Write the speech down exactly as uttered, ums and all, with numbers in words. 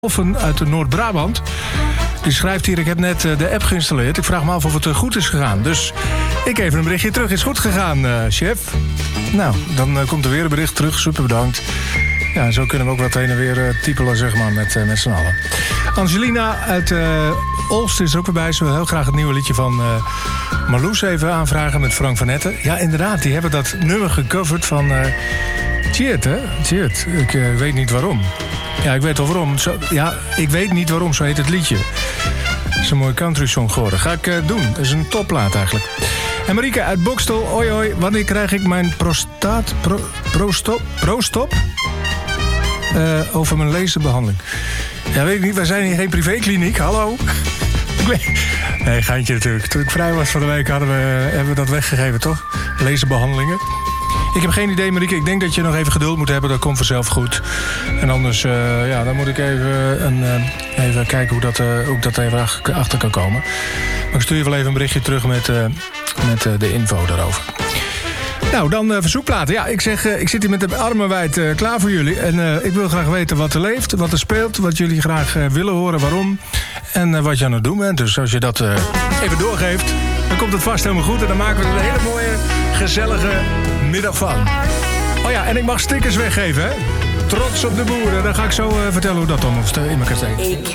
Offen uit de Noord-Brabant. Die schrijft hier, ik heb net de app geïnstalleerd. Ik vraag me af of het goed is gegaan. Dus ik even een berichtje terug. Is goed gegaan, uh, chef. Nou, dan uh, komt er weer een bericht terug. Super bedankt. Ja, zo kunnen we ook wat heen en weer uh, typelen, zeg maar, met, uh, met z'n allen. Angelina uit uh, Olst is er ook weer bij. Ze wil heel graag het nieuwe liedje van uh, Marloes even aanvragen met Frank van Etten. Ja, inderdaad, die hebben dat nummer gecoverd van uh, Tjeerd, hè? Tjeerd. Ik uh, weet niet waarom. Ja, ik weet wel waarom. Zo, ja, ik weet niet waarom, zo heet het liedje. Het is een mooie country song geworden. Ga ik uh, doen. Dat is een topplaat eigenlijk. En Marieke uit Bokstel. Hoi hoi, wanneer krijg ik mijn prostaat... Pro, prostop? Prostop? Uh, over mijn laserbehandeling. Ja, weet ik niet. Wij zijn hier geen privékliniek. Hallo? Ik weet... Nee, geintje natuurlijk. Toen ik vrij was van de week hadden we, hebben we dat weggegeven, toch? Laserbehandelingen. Ik heb geen idee, Marieke. Ik denk dat je nog even geduld moet hebben. Dat komt vanzelf goed. En anders, uh, ja, dan moet ik even, een, uh, even kijken hoe dat, uh, hoe ik dat even achter kan komen. Maar ik stuur je wel even een berichtje terug met, uh, met uh, de info daarover. Nou, dan uh, verzoekplaten. Ja, ik zeg, uh, ik zit hier met de armen wijd uh, klaar voor jullie. En uh, ik wil graag weten wat er leeft, wat er speelt, wat jullie graag uh, willen horen, waarom. En uh, wat je aan het doen bent. Dus als je dat uh, even doorgeeft, dan komt het vast helemaal goed. En dan maken we er een hele mooie, gezellige middag van. Oh ja, en ik mag stickers weggeven, hè? Trots op de boeren. Dan ga ik zo uh, vertellen hoe dat dan in elkaar steekt.